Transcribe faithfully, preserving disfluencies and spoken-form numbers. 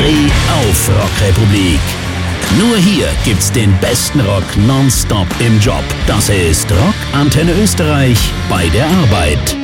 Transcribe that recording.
Dreh auf Rockrepublik. Nur hier gibt's den besten Rock nonstop im Job. Das ist Rock Antenne Österreich bei der Arbeit.